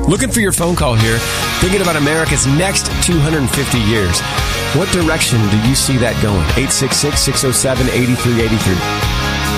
Looking for your phone call here. Thinking about America's next 250 years. What direction do you see that going? 866-607-8383.